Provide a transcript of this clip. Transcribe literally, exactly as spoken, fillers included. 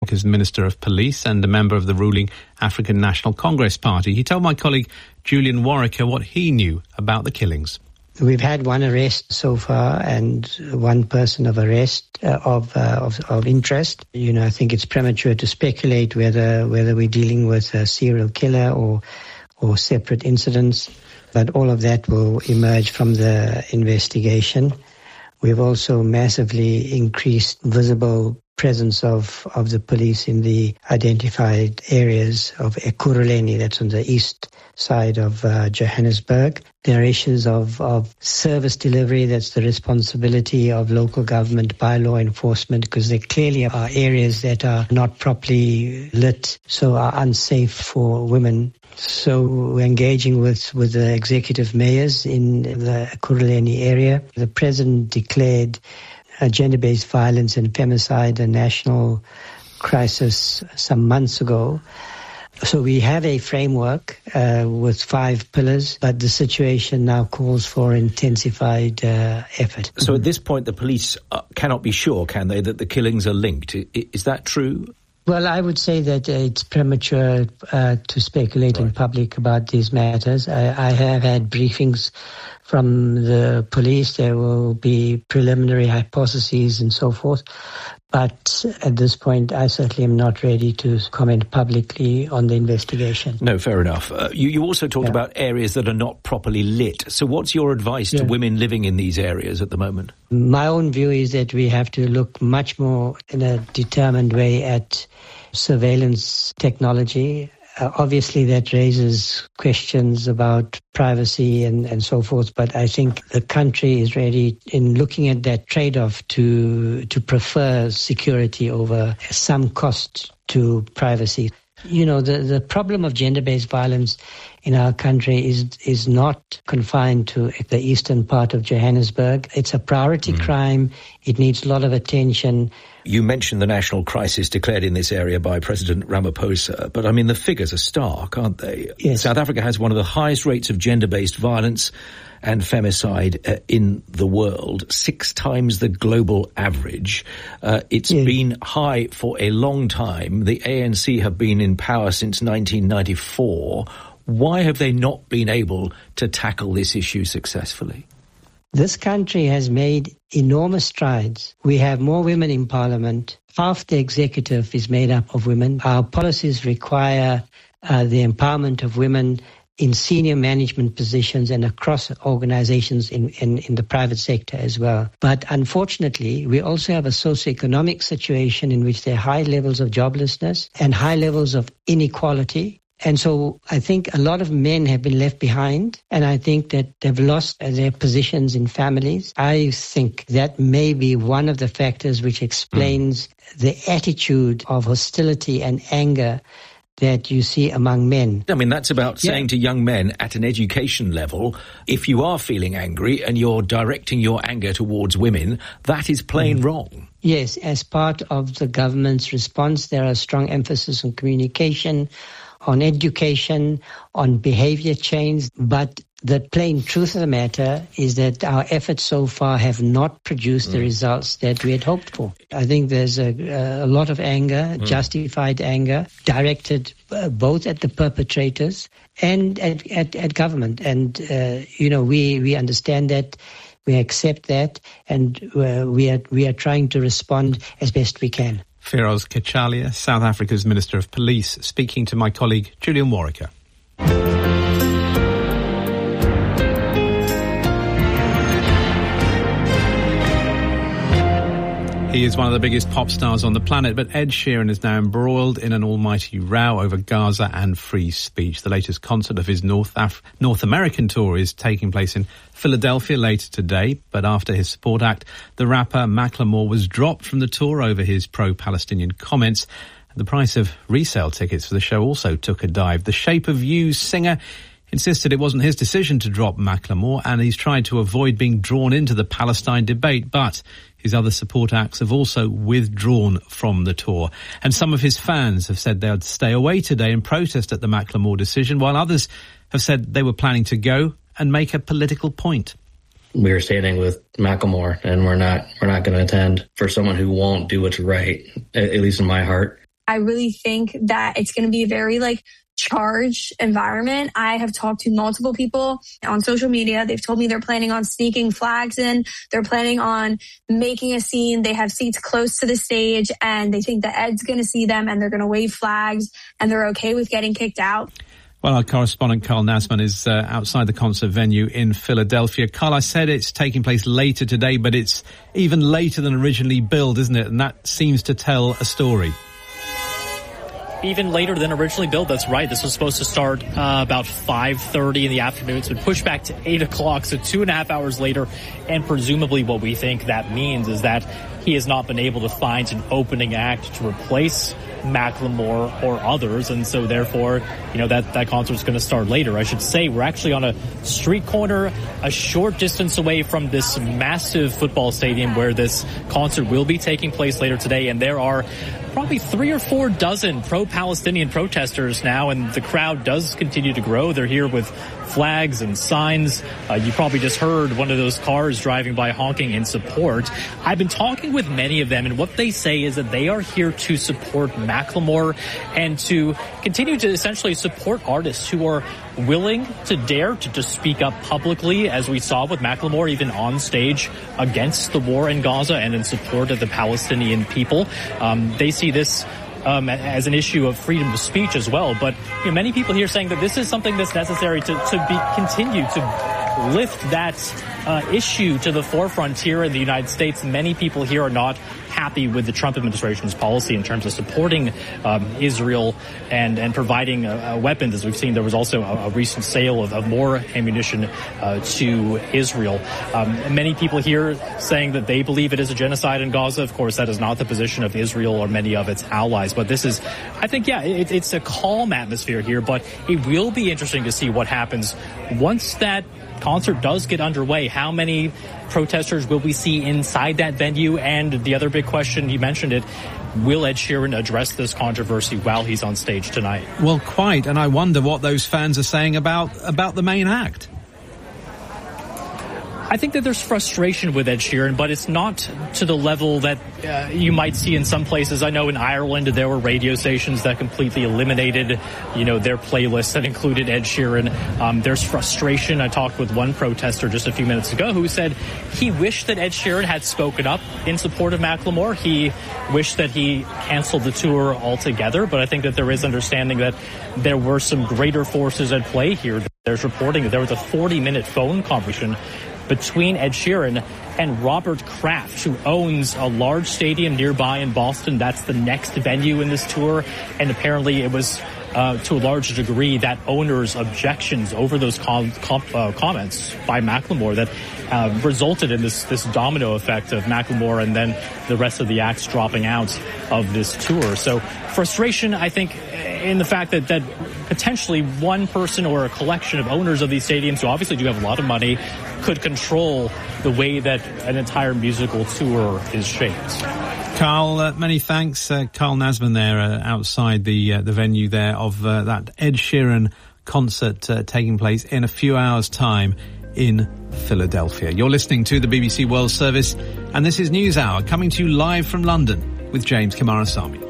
Africa's Minister of Police and a member of the ruling African National Congress Party. He told my colleague Julian Warwicker what he knew about the killings. We've had one arrest so far and one person of arrest uh, of, uh, of of interest. You know, I think it's premature to speculate whether whether we're dealing with a serial killer or or separate incidents, but all of that will emerge from the investigation. We've also massively increased visible presence of, of the police in the identified areas of Ekurhuleni, that's on the east side of uh, Johannesburg. There are issues of, of service delivery, that's the responsibility of local government by law enforcement, because there clearly are areas that are not properly lit, so are unsafe for women. So we're engaging with, with the executive mayors in the Ekurhuleni area. The president declared uh, gender-based violence and femicide a national crisis some months ago. So we have a framework uh, with five pillars, but the situation now calls for intensified uh, effort. So at this point, the police uh, cannot be sure, can they, that the killings are linked? I, is that true? Well, I would say that it's premature uh, to speculate right. in public about these matters. I, I have had briefings from the police. There will be preliminary hypotheses and so forth. But at this point, I certainly am not ready to comment publicly on the investigation. No, fair enough. Uh, you, you also talked yeah. about areas that are not properly lit. So what's your advice yeah. to women living in these areas at the moment? My own view is that we have to look much more in a determined way at surveillance technology. Uh, obviously, that raises questions about privacy and, and so forth, but I think the country is ready in looking at that trade-off to to prefer security over some cost to privacy. You know, the, the problem of gender-based violence in our country is is not confined to the eastern part of Johannesburg. It's a priority mm. crime. It needs a lot of attention. You mentioned the national crisis declared in this area by President Ramaphosa, but I mean, the figures are stark, aren't they? Yes. South Africa has one of the highest rates of gender-based violence and femicide uh, in the world, six times the global average. Uh, it's yes. been high for a long time. The A N C have been in power since nineteen ninety-four. Why have they not been able to tackle this issue successfully? This country has made enormous strides. We have more women in parliament. Half the executive is made up of women. Our policies require uh, the empowerment of women in senior management positions and across organizations in, in, in the private sector as well. But unfortunately, we also have a socioeconomic situation in which there are high levels of joblessness and high levels of inequality. And so I think a lot of men have been left behind, and I think that they've lost their positions in families. I think that may be one of the factors which explains mm. the attitude of hostility and anger that you see among men. I mean, that's about yeah. saying to young men at an education level, if you are feeling angry and you're directing your anger towards women, that is plain mm. wrong. Yes, as part of the government's response, there are strong emphasis on communication, on education, on behavior change, but the plain truth of the matter is that our efforts so far have not produced mm. the results that we had hoped for. I think there's a, a lot of anger, mm. justified anger, directed uh, both at the perpetrators and at, at, at government. And, uh, you know, we, we understand that, we accept that, and uh, we are we are trying to respond as best we can. Firoz Kachalia, South Africa's Minister of Police, speaking to my colleague Julian Warwicker. He is one of the biggest pop stars on the planet, but Ed Sheeran is now embroiled in an almighty row over Gaza and free speech. The latest concert of his North Af- North American tour is taking place in Philadelphia later today, but after his support act, the rapper Macklemore was dropped from the tour over his pro-Palestinian comments. The price of resale tickets for the show also took a dive. The Shape of You singer insisted it wasn't his decision to drop Macklemore, and he's tried to avoid being drawn into the Palestine debate, but his other support acts have also withdrawn from the tour. And some of his fans have said they'd stay away today and protest at the Macklemore decision, while others have said they were planning to go and make a political point. We are standing with Macklemore, and we're not we're not going to attend for someone who won't do what's right, at least in my heart. I really think that it's going to be a very like charged environment. I have talked to multiple people on social media. They've told me they're planning on sneaking flags in. They're planning on making a scene. They have seats close to the stage and they think that Ed's going to see them and they're going to wave flags and they're okay with getting kicked out. Well, our correspondent Carl Nasman is uh, outside the concert venue in Philadelphia. Carl, I said it's taking place later today, but it's even later than originally billed, isn't it? And that seems to tell a story. Even later than originally billed, that's right. This was supposed to start uh, about five thirty in the afternoon. It's been pushed back to eight o'clock, so two and a half hours later. And presumably what we think that means is that he has not been able to find an opening act to replace Macklemore or others, and so therefore, you know, that, that concert's going to start later. I should say we're actually on a street corner, a short distance away from this massive football stadium where this concert will be taking place later today, and there are probably three or four dozen pro-Palestinian protesters now, and the crowd does continue to grow. They're here with flags and signs. Uh, you probably just heard one of those cars driving by honking in support. I've been talking with many of them, and what they say is that they are here to support Macklemore and to continue to essentially support artists who are willing to dare to just speak up publicly, as we saw with Macklemore, even on stage against the war in Gaza and in support of the Palestinian people. Um, they see this Um, as an issue of freedom of speech as well. But you know, many people here saying that this is something that's necessary to, to be continue to lift that uh, issue to the forefront here in the United States. Many people here are not happy with the Trump administration's policy in terms of supporting um, Israel and, and providing uh, uh, weapons. As we've seen, there was also a, a recent sale of, of more ammunition uh, to Israel. Um, many people here saying that they believe it is a genocide in Gaza. Of course, that is not the position of Israel or many of its allies. But this is, I think, yeah, it, it's a calm atmosphere here. But it will be interesting to see what happens once that concert does get underway. How many protesters will we see inside that venue? And the other big question, you mentioned it, will Ed Sheeran address this controversy while he's on stage tonight? Well, quite. And I wonder what those fans are saying about, about the main act. I think that there's frustration with Ed Sheeran, but it's not to the level that uh, you might see in some places. I know in Ireland there were radio stations that completely eliminated, you know, their playlists that included Ed Sheeran. Um, there's frustration. I talked with one protester just a few minutes ago who said he wished that Ed Sheeran had spoken up in support of Macklemore. He wished that he canceled the tour altogether, but I think that there is understanding that there were some greater forces at play here. There's reporting that there was a forty-minute phone conversation between Ed Sheeran and Robert Kraft, who owns a large stadium nearby in Boston. That's the next venue in this tour. And apparently it was, uh, to a large degree, that owner's objections over those com- com- uh, comments by Macklemore that uh, resulted in this, this domino effect of Macklemore and then the rest of the acts dropping out of this tour. So frustration, I think, in the fact that, that potentially one person or a collection of owners of these stadiums who obviously do have a lot of money could control the way that an entire musical tour is shaped. Carl, uh, many thanks. Uh, Carl Nasman there uh, outside the uh, the venue there of uh, that Ed Sheeran concert uh, taking place in a few hours' time in Philadelphia. You're listening to the B B C World Service, and this is News Hour coming to you live from London with James Kamarasamy.